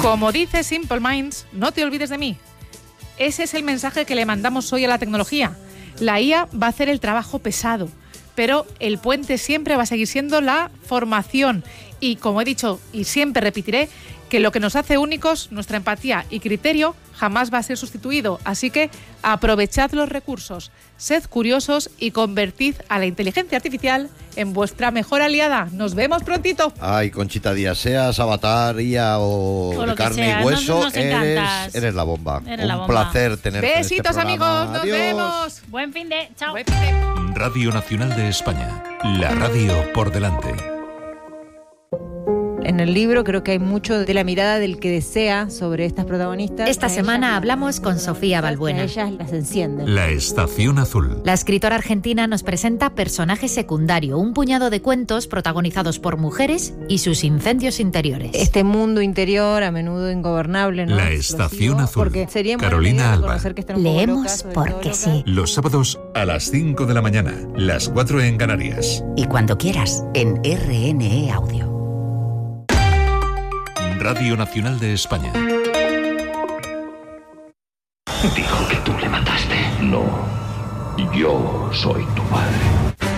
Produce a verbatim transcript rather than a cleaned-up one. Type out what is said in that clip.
Como dice Simple Minds, no te olvides de mí. Ese es el mensaje que le mandamos hoy a la tecnología. La I A va a hacer el trabajo pesado, pero el puente siempre va a seguir siendo la formación. Y como he dicho y siempre repetiré, que lo que nos hace únicos, nuestra empatía y criterio, jamás va a ser sustituido. Así que aprovechad los recursos, sed curiosos y convertid a la inteligencia artificial en vuestra mejor aliada. Nos vemos prontito. Ay, Conchita Díaz, seas avatar, I A o, O de lo que carne sea, y hueso, nos- nos eres, encantas. eres la bomba. Eres Un la bomba. placer tenerte en este Besitos, programa. amigos. Nos Adiós. vemos. Buen fin de... Chao. Buen fin de- Radio Nacional de España. La radio por delante. En el libro creo que hay mucho de la mirada del que desea sobre estas protagonistas. Esta A semana ellas, hablamos con Sofía Balbuena. A ellas las encienden. La Estación Azul. La escritora argentina nos presenta Personaje secundario, un puñado de cuentos protagonizados por mujeres y sus incendios interiores. Este mundo interior, a menudo ingobernable, ¿no? La Explosivo, Estación Azul. Porque sería muy Carolina alegre Alba. reconocer que están un poco Leemos locas, sobre porque todo locas. sí. Los sábados a las cinco de la mañana, las cuatro en Canarias. Y cuando quieras, en R N E Audio. Radio Nacional de España. Dijo que tú le mataste. No, yo soy tu padre.